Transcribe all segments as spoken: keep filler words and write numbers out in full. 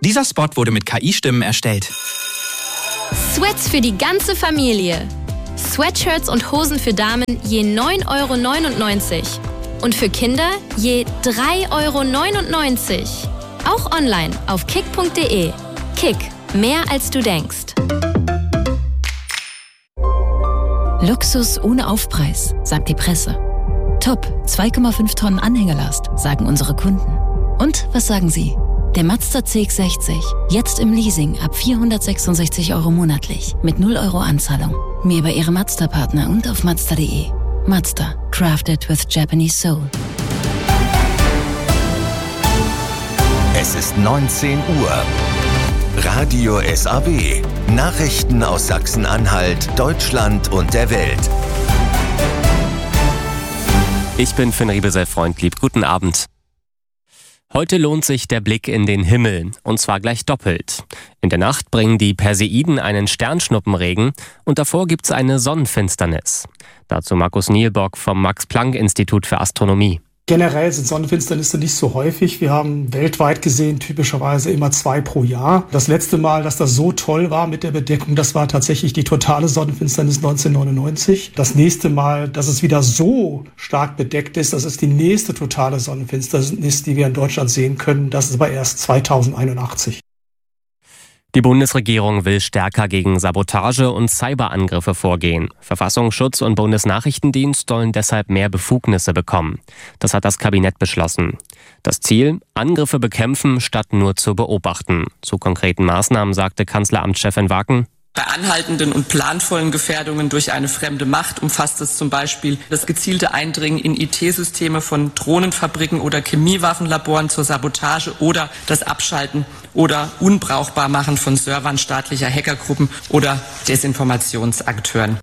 Dieser Spot wurde mit K I-Stimmen erstellt. Sweats für die ganze Familie. Sweatshirts und Hosen für Damen je neun Euro neunundneunzig. Und für Kinder je drei Euro neunundneunzig. Auch online auf kick punkt de. Kick, mehr als du denkst. Luxus ohne Aufpreis, sagt die Presse. Top, zwei Komma fünf Tonnen Anhängerlast, sagen unsere Kunden. Und was sagen Sie? Der Mazda C X sechzig, jetzt im Leasing ab vierhundertsechsundsechzig Euro monatlich, mit null Euro Anzahlung. Mehr bei Ihrem Mazda-Partner und auf mazda punkt de. Mazda, crafted with Japanese soul. Es ist neunzehn Uhr. Radio S A W. Nachrichten aus Sachsen-Anhalt, Deutschland und der Welt. Ich bin Finn Riebesell-Freundlieb. Guten Abend. Heute lohnt sich der Blick in den Himmel, und zwar gleich doppelt. In der Nacht bringen die Perseiden einen Sternschnuppenregen und davor gibt's eine Sonnenfinsternis. Dazu Markus Nielbock vom Max-Planck-Institut für Astronomie. Generell sind Sonnenfinsternisse nicht so häufig. Wir haben weltweit gesehen typischerweise immer zwei pro Jahr. Das letzte Mal, dass das so toll war mit der Bedeckung, das war tatsächlich die totale Sonnenfinsternis neunzehnhundertneunundneunzig. Das nächste Mal, dass es wieder so stark bedeckt ist, das ist die nächste totale Sonnenfinsternis, die wir in Deutschland sehen können. Das ist aber erst zweitausendeinundachtzig. Die Bundesregierung will stärker gegen Sabotage und Cyberangriffe vorgehen. Verfassungsschutz und Bundesnachrichtendienst sollen deshalb mehr Befugnisse bekommen. Das hat das Kabinett beschlossen. Das Ziel: Angriffe bekämpfen, statt nur zu beobachten. Zu konkreten Maßnahmen sagte Kanzleramtschefin Waken: Bei anhaltenden und planvollen Gefährdungen durch eine fremde Macht umfasst es zum Beispiel das gezielte Eindringen in I T-Systeme von Drohnenfabriken oder Chemiewaffenlaboren zur Sabotage oder das Abschalten oder Unbrauchbarmachen von Servern staatlicher Hackergruppen oder Desinformationsakteuren.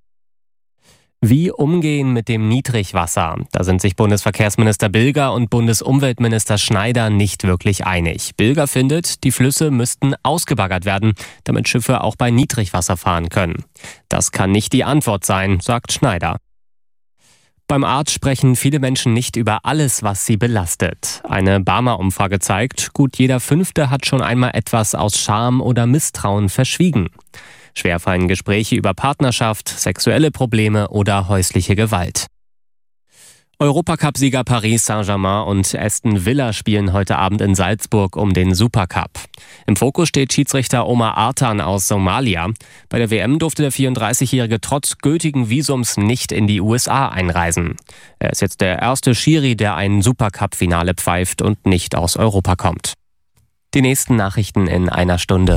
Wie umgehen mit dem Niedrigwasser? Da sind sich Bundesverkehrsminister Bilger und Bundesumweltminister Schneider nicht wirklich einig. Bilger findet, die Flüsse müssten ausgebaggert werden, damit Schiffe auch bei Niedrigwasser fahren können. Das kann nicht die Antwort sein, sagt Schneider. Beim Arzt sprechen viele Menschen nicht über alles, was sie belastet. Eine Barmer-Umfrage zeigt, gut jeder Fünfte hat schon einmal etwas aus Scham oder Misstrauen verschwiegen. Schwer fallen Gespräche über Partnerschaft, sexuelle Probleme oder häusliche Gewalt. Europacup-Sieger Paris Saint-Germain und Aston Villa spielen heute Abend in Salzburg um den Supercup. Im Fokus steht Schiedsrichter Omar Artan aus Somalia. Bei der W M durfte der vierunddreißigjährige trotz gültigen Visums nicht in die U S A einreisen. Er ist jetzt der erste Schiri, der ein Supercup-Finale pfeift und nicht aus Europa kommt. Die nächsten Nachrichten in einer Stunde.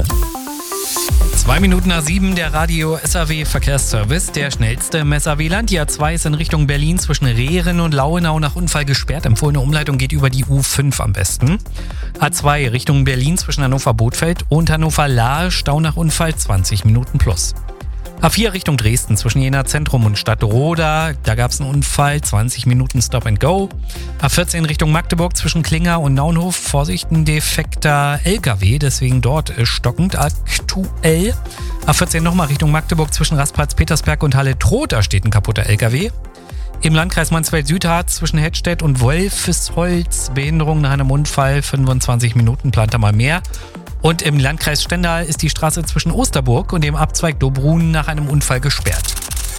Zwei Minuten nach sieben, der Radio S A W Verkehrsservice, der schnellste im S A W-Land. Die A zwei ist in Richtung Berlin zwischen Rehren und Lauenau nach Unfall gesperrt. Empfohlene Umleitung geht über die U fünf am besten. A zwei Richtung Berlin zwischen Hannover-Bothfeld und Hannover-Lahe, Stau nach Unfall zwanzig Minuten plus. A vier Richtung Dresden zwischen Jena Zentrum und Stadtroda, da gab es einen Unfall, zwanzig Minuten Stop and Go. A vierzehn Richtung Magdeburg zwischen Klinger und Naunhof, Vorsicht, ein defekter L K W, deswegen dort stockend aktuell. A vierzehn nochmal Richtung Magdeburg zwischen Rasplatz-Petersberg und Halle-Trot, da steht ein kaputter L K W. Im Landkreis Mansfeld-Südharz zwischen Hettstedt und Wolfesholz, Behinderung nach einem Unfall, fünfundzwanzig Minuten, plant er mal mehr. Und im Landkreis Stendal ist die Straße zwischen Osterburg und dem Abzweig Dobrunen nach einem Unfall gesperrt.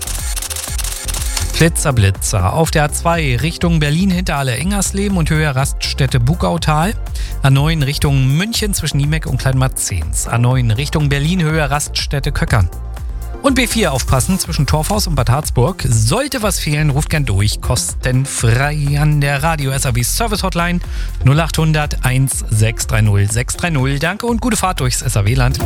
Blitzer, Blitzer. Auf der A zwei Richtung Berlin hinter Alle-Engersleben und Höhe Raststätte Bugautal. A neun Richtung München zwischen Niemeck und Kleinmarzens. A neun Richtung Berlin Höhe Raststätte Köckern. Und B vier aufpassen zwischen Torfhaus und Bad Harzburg. Sollte was fehlen, ruft gern durch. Kostenfrei an der Radio S A W Service Hotline null acht hundert eins sechs drei null sechs drei null. Danke und gute Fahrt durchs S A W-Land.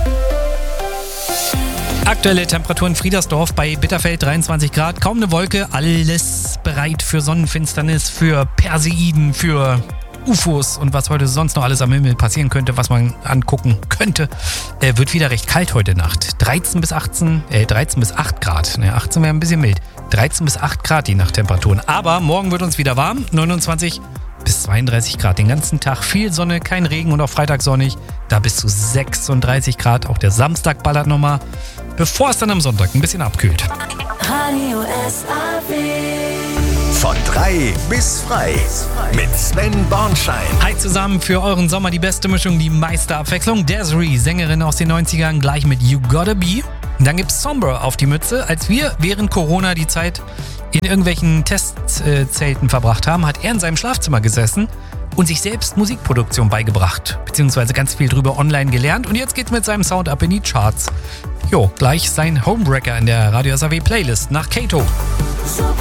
Aktuelle Temperatur in Friedersdorf bei Bitterfeld dreiundzwanzig Grad. Kaum eine Wolke, alles bereit für Sonnenfinsternis, für Perseiden, für U F Os und was heute sonst noch alles am Himmel passieren könnte, was man angucken könnte. Äh, wird wieder recht kalt heute Nacht. dreizehn bis achtzehn, äh, dreizehn bis acht Grad. Ne, achtzehn wäre ein bisschen mild. dreizehn bis acht Grad die Nachttemperaturen. Aber morgen wird uns wieder warm. neunundzwanzig bis zweiunddreißig Grad den ganzen Tag. Viel Sonne, kein Regen und auch Freitag sonnig. Da bis zu sechsunddreißig Grad. Auch der Samstag ballert nochmal. Bevor es dann am Sonntag ein bisschen abkühlt. Radio S A W Von drei bis frei. Mit Sven Bornschein. Hi zusammen, für euren Sommer die beste Mischung, die meiste Abwechslung. Desiree, Sängerin aus den neunzigern, gleich mit You Gotta Be. Und dann gibt's Sombra auf die Mütze. Als wir während Corona die Zeit in irgendwelchen Testzelten verbracht haben, hat er in seinem Schlafzimmer gesessen und sich selbst Musikproduktion beigebracht. Beziehungsweise ganz viel drüber online gelernt. Und jetzt geht's mit seinem Sound ab in die Charts. Jo, gleich sein Homebreaker in der Radio S A W Playlist nach Kato. So